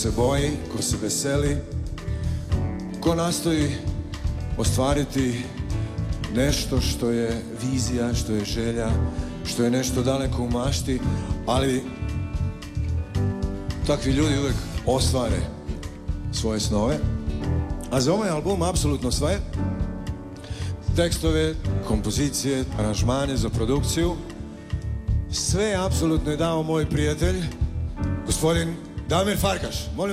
se boji, ko se veseli, ko nastoji ostvariti nešto što je vizija, što je želja, što je nešto daleko u mašti, ali takvi ljudi uvijek ostvare svoje snove. A za ovaj album apsolutno sve. Tekstove, kompozicije, aranžmane za produkciju. Sve apsolutno je dao moj prijatelj, gospodin Damir Farkaš. Molim